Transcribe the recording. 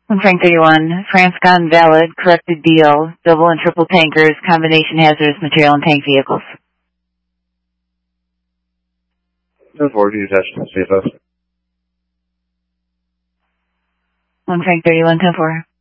On Frank 31, France gone valid, corrected deal, double and triple tankers, combination hazardous material and tank vehicles. 10-4, do you attach CFS? On Frank 31, 10-4.